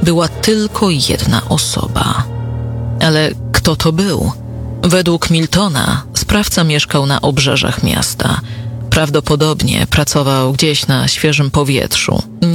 była tylko jedna osoba. Ale kto to był? Według Miltona sprawca mieszkał na obrzeżach miasta. Prawdopodobnie pracował gdzieś na świeżym powietrzu.